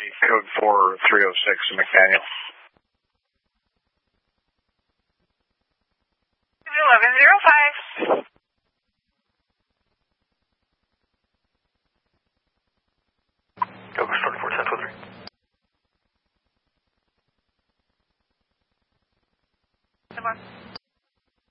Code 4306 in McDaniel. 1105. Go, 441023. Come on.